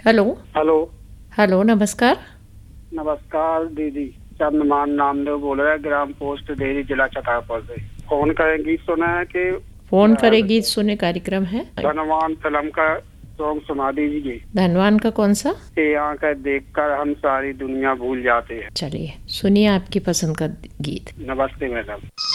Hello. Hello. Hello, नमस्कार। नमस्कार दीदी, चंद्रमान नामदेव बोल रहा है, ग्राम पोस्ट डेहरी, जिला छतरपुर से। फोन करें गीत सुना है कि फ़ोन करे गीत सुने कार्यक्रम है। धनवान फिल्म का सॉन्ग सुना दीजिए। धनवान का कौन सा? ये आंखें देखकर हम सारी दुनिया भूल जाते हैं। चलिए सुनिए आपकी पसंद का गीत। नमस्ते मैडम।